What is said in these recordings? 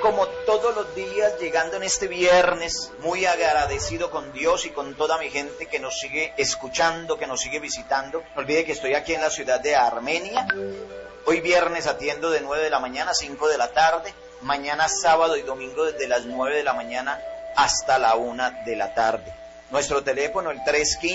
como todos los días, llegando en este viernes, muy agradecido con Dios y con toda mi gente que nos sigue escuchando, que nos sigue visitando. No olvide que estoy aquí en la ciudad de Armenia. Hoy viernes atiendo de 9 de la mañana a 5 de la tarde. Mañana sábado y domingo desde las 9 de la mañana hasta la 1 de la tarde. Nuestro teléfono el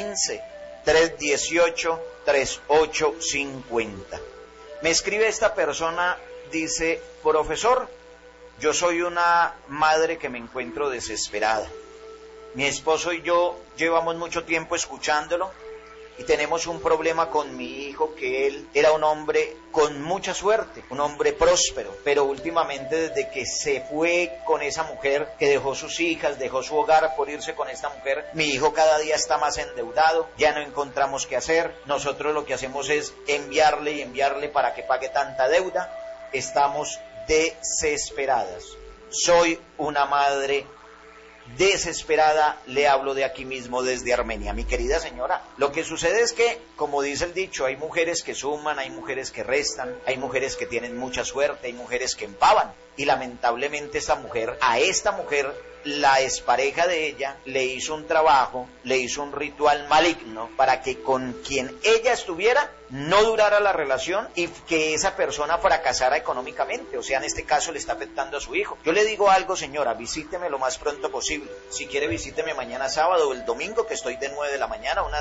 315-318-3850. Me escribe esta persona, dice: profesor, yo soy una madre que me encuentro desesperada. Mi esposo y yo llevamos mucho tiempo escuchándolo y tenemos un problema con mi hijo, que él era un hombre con mucha suerte, un hombre próspero, pero últimamente desde que se fue con esa mujer, que dejó sus hijas, dejó su hogar por irse con esta mujer, mi hijo cada día está más endeudado, ya no encontramos qué hacer. Nosotros lo que hacemos es enviarle para que pague tanta deuda. Estamos desesperadas. Soy una madre desesperada, le hablo de aquí mismo desde Armenia. Mi querida señora, lo que sucede es que, como dice el dicho, hay mujeres que suman, hay mujeres que restan, hay mujeres que tienen mucha suerte, hay mujeres que empavan, y lamentablemente a esta mujer, la expareja de ella le hizo un trabajo, le hizo un ritual maligno para que con quien ella estuviera no durara la relación y que esa persona fracasara económicamente. O sea, en este caso le está afectando a su hijo. Yo le digo algo, señora, visíteme lo más pronto posible. Si quiere, visíteme mañana sábado o el domingo, que estoy de 9 de la mañana a 1